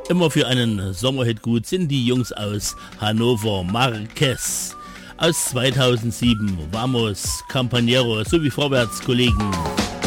Immer für einen Sommerhit gut sind die Jungs aus Hannover Marquez. Aus 2007, Vamos, Campañero sowie Vorwärts, Kollegen.